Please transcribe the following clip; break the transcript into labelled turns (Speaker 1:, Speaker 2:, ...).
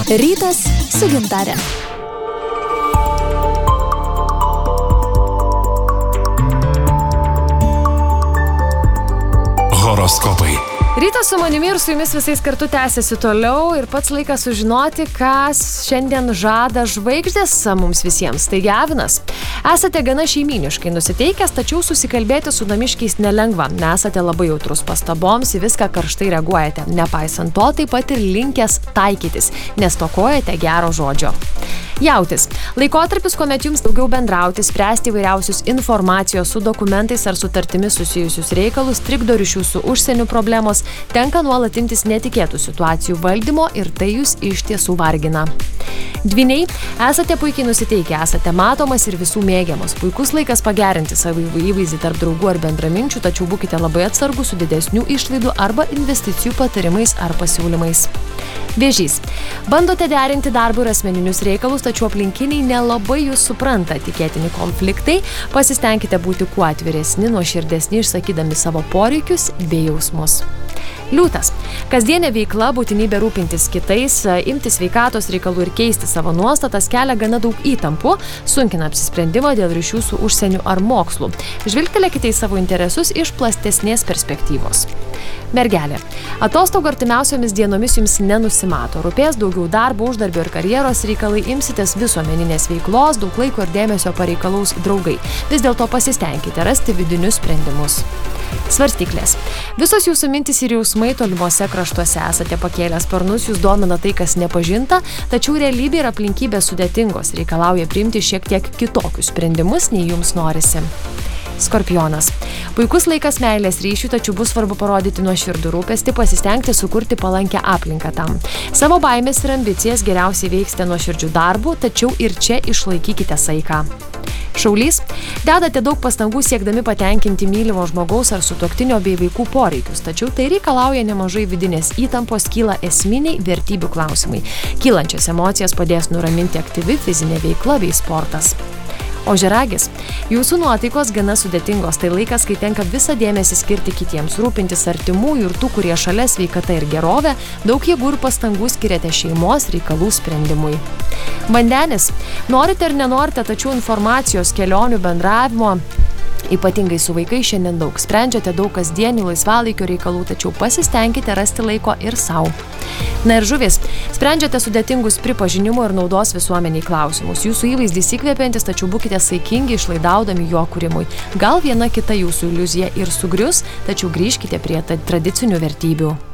Speaker 1: Rytas su Gintare.
Speaker 2: Horoskopai.
Speaker 3: Rytas su manimi ir su jumis visais kartu tęsiasi toliau ir pats laikas sužinoti, kas šiandien žada žvaigždės mums visiems. Taigi Avinas, esate gana šeimyniškai nusiteikęs, tačiau susikalbėti su namiškiais nelengva. Nesate labai jautrus pastaboms, į viską karštai reaguojate. Nepaisant to, taip pat ir linkęs taikytis, nes stokojate gero žodžio. Jautis. Laikotarpis, kuomet jums daugiau bendrauti, spręsti įvairiausius informacijos su dokumentais ar sutartimis susijusius reikalus, trikdo ryšių su užsieniu problemos, tenka nuolat imtis netikėtų situacijų valdymo ir tai jūs iš tiesų vargina. Dvyniai, esate puikiai nusiteikę, esate matomas ir visų mėgiamas. Puikus laikas pagerinti savo įvaizdį tarp draugų ar bendraminčių, tačiau būkite labai atsargūs su didesnių išlaidų arba investicijų patarimais ar pasiūlymais. Vėžys. Bandote derinti darbą ir asmeninius reikalus, tačiau aplinkiniai nelabai jūs supranta. Tikėtini konfliktai, pasistengkite būti kuo atviresni, nuoširdesni, išsakydami savo poreikius bei jausmus. Liūtas. Kasdienė veikla, būtinybė rūpintis kitais, imtis sveikatos reikalų ir keisti savo nuostatas kelia gana daug įtampų, sunkina apsisprendimą dėl ryšių su užsieniu ar mokslu. Žvilgtelėkite į savo interesus iš platesnės perspektyvos. Mergelė. Atostogų artimiausiomis dienomis jums nenusimato. Rūpės daugiau darbo, uždarbio ir karjeros reikalai, imsitės visuomeninės veiklos, daug laiko ir dėmesio pareikalaus draugai. Vis dėlto pasistengkite rasti vidinius sprendimus. Svarstyklės. Visos jūsų mintys ir jausmai tolimuose kraštuose, esate pakėlę sparnus, jūs domina tai, kas nepažinta, tačiau realybė ir aplinkybės sudėtingos, reikalauja priimti šiek tiek kitokius sprendimus, nei jums norisi. Skorpionas. Puikus laikas meilės ryšių, tačiau bus svarbu parodyti nuoširdų rūpestį, pasistengti sukurti palankę aplinką tam. Savo baimės ir ambicijas geriausiai veiksite nuoširdžių darbų, tačiau ir čia išlaikykite saiką. Šaulys. Dedate daug pastangų siekdami patenkinti mylimo žmogaus ar sutuoktinio bei vaikų poreikius, tačiau tai reikalauja nemažai vidinės įtampos, kyla esminiai vertybių klausimai. Kylančias emocijas padės nuraminti aktyvi fizinė veikla bei sportas. Ožiaragis. Jūsų nuotaikos gana sudėtingos, tai laikas, kai tenka visą dėmesį skirti kitiems, rūpintis artimųjų ir tų, kurie šalia, sveikata ir gerovė, daug jėgų ir pastangų skiriate šeimos reikalų sprendimui. Vandenis. Norite ar nenorite, tačiau informacijos, kelionių, bendravimo, ypatingai su vaikais šiandien daug. Sprendžiate daug kasdienių laisvalaikio reikalų, tačiau pasistengkite rasti laiko ir sau. Na ir žuvis. Sprendžiate sudėtingus pripažinimo ir naudos visuomeniai klausimus. Jūsų įvaizdis įkvepiantis, tačiau būkite saikingi išlaidaudami jo kūrimui. Gal viena kita jūsų iliuzija ir sugrius, tačiau grįžkite prie tradicinių vertybių.